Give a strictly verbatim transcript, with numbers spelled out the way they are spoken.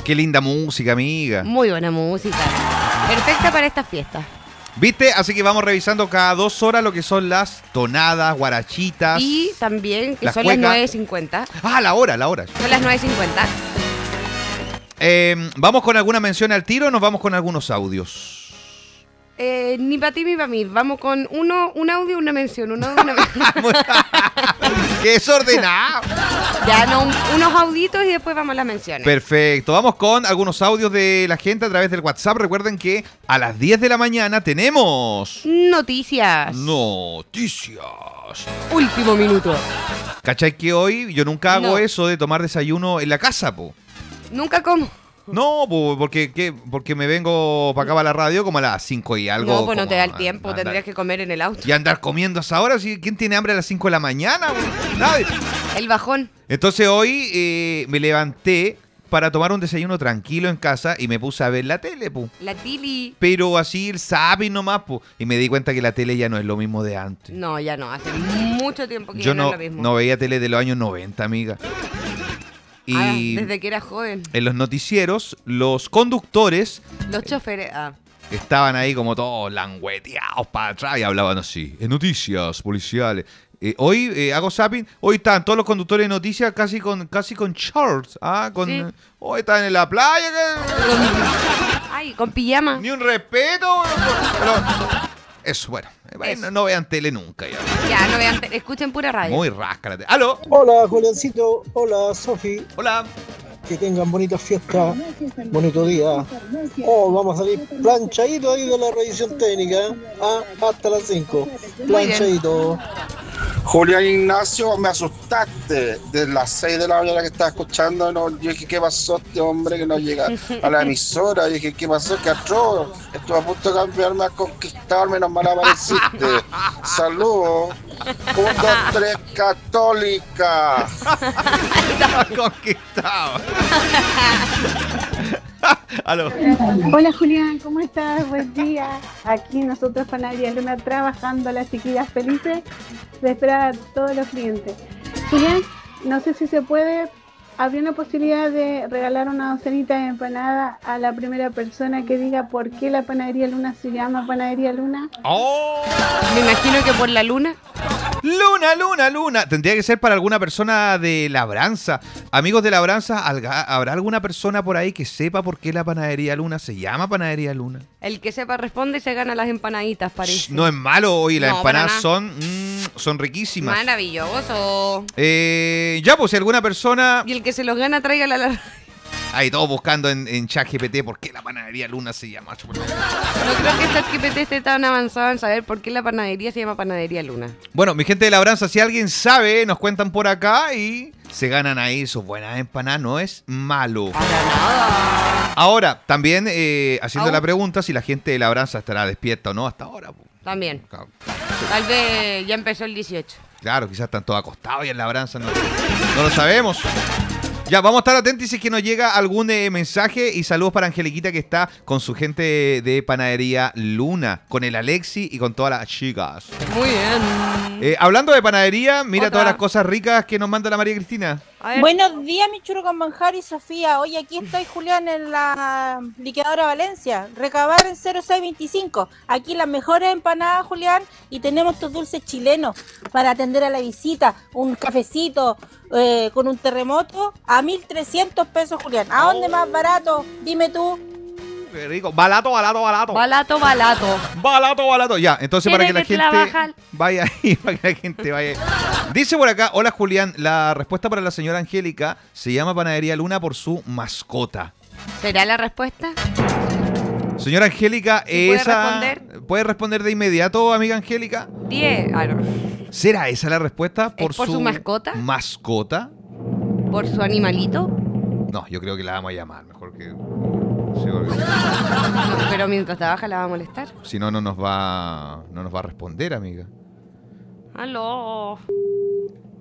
Qué linda música, amiga. Muy buena música. Perfecta para estas fiestas. ¿Viste? Así que vamos revisando cada dos horas lo que son las tonadas, guarachitas. Y también que las son cuecas. las nueve cincuenta. Ah, la hora, la hora. Son las nueve cincuenta. Eh, ¿Vamos con alguna mención al tiro o nos vamos con algunos audios? Eh, ni para ti ni para mí. Vamos con uno, un audio, una mención. Un audio, una mención. ¡Qué desordenado! Ya, no, un- unos auditos y después vamos a las menciones. Perfecto. Vamos con algunos audios de la gente a través del WhatsApp. Recuerden que a las diez de la mañana tenemos... Noticias. Noticias. Último minuto. ¿Cachai que hoy yo nunca hago No. eso de tomar desayuno en la casa, po? Nunca como. No, po, porque, ¿qué? porque me vengo para acá para la radio como a las cinco y algo. No, pues no como te da el a- tiempo. andar- Tendrías que comer en el auto. Y andar comiendo a esa hora. ¿Sí? ¿Quién tiene hambre a las cinco de la mañana? po? Nadie. El bajón. Entonces hoy eh, me levanté para tomar un desayuno tranquilo en casa y me puse a ver la tele, po. La Tili. Pero así el zapping nomás, po. Y me di cuenta que la tele ya no es lo mismo de antes. No, ya no. Hace mucho tiempo que Yo ya no, no, es lo mismo. no veía tele de los años noventa, amiga. Ah, Y desde que era joven. en los noticieros, los conductores Los choferes. Ah. estaban ahí como todos langueteados para atrás y hablaban así. En noticias policiales. Eh, hoy eh, hago zapping. Hoy están todos los conductores de noticias casi con casi con shorts. ¿Ah? Con, Sí. Hoy están en la playa. que- Ay, con pijama. Ni un respeto. Pero- eso, bueno. eh, Eso. No, no vean tele nunca. Ya. Ya, no vean, te- escuchen pura radio. Muy rasca la tele. ¡Aló! Hola Juliancito, hola Sofi, Hola. que tengan bonitas fiestas, bonito día. Oh, vamos a salir planchadito ahí de la revisión técnica, ah, hasta las cinco, planchadito. Julián Ignacio, me asustaste. De las seis de la mañana que estaba escuchando, no, yo dije, ¿qué pasó este hombre que no llega a la emisora? Yo dije, ¿qué pasó? ¿Qué atroz? Estuve a punto de cambiarme a conquistar, menos mal apareciste. Saludos. Un, dos, tres, católica. Estaba conquistado. ¡Aló! Hola Julián, ¿cómo estás? Buen día. Aquí nosotros Panadería Luna trabajando, las chiquillas felices de esperar a todos los clientes. Julián, no sé si se puede, habría una posibilidad de regalar una docenita de empanada a la primera persona que diga por qué la Panadería Luna se llama Panadería Luna. ¡Oh! Me imagino que por la luna. Luna, luna, luna. Tendría que ser para alguna persona de Labranza. Amigos de Labranza, ¿alga- ¿habrá alguna persona por ahí que sepa por qué la panadería Luna se llama panadería Luna? El que sepa responde y se gana las empanaditas, parece. Shh, no es malo, oye, las No, para empanadas nada. son, mm, son riquísimas. Maravilloso. Eh, ya, pues si alguna persona... Y el que se los gana, tráigala a la... Ahí todos buscando en, en ChatGPT por qué la panadería Luna se llama. No creo que ChatGPT esté tan avanzado en saber por qué la panadería se llama Panadería Luna. Bueno, mi gente de Labranza, si alguien sabe, nos cuentan por acá y se ganan ahí sus buenas empanadas. No es malo. Para nada. Ahora, también eh, haciendo Au. la pregunta si la gente de Labranza estará despierta o no hasta ahora. po. También. Claro, Tal vez ya empezó el dieciocho. Claro, quizás están todos acostados y en Labranza no, no lo sabemos. Ya, vamos a estar atentos y si es que nos llega algún eh, mensaje y saludos para Angeliquita que está con su gente de, de Panadería Luna, con el Alexi y con todas las chicas. Muy bien. Eh, hablando de panadería, mira Otra. todas las cosas ricas que nos manda la María Cristina. A ver. Buenos días, mi churro con manjar y Sofía. Hoy aquí estoy, Julián, en la liquidadora Valencia. Recabar en cero seis veinticinco. Aquí las mejores empanadas, Julián, y tenemos estos dulces chilenos para atender a la visita. Un cafecito eh, con un terremoto a mil trescientos pesos, Julián. ¿A dónde más barato? Dime tú. Qué rico. Balato, balato, balato. Balato, balato. Balato, balato. Ya, entonces para que Tiene la que gente trabajar. vaya ahí, para que la gente vaya ahí. Dice por acá, hola Julián, la respuesta para la señora Angélica se llama Panadería Luna por su mascota. ¿Será la respuesta? Señora Angélica, ¿Sí puede esa... responder? ¿Puede responder de inmediato, amiga Angélica? diez. Ah, no. ¿Será esa la respuesta? ¿Es por su mascota? ¿Mascota? ¿Por su animalito? No, yo creo que la vamos a llamar, mejor que... sí, porque No, pero mientras trabaja la va a molestar. si no, no nos va, no nos va a responder, amiga. Aló.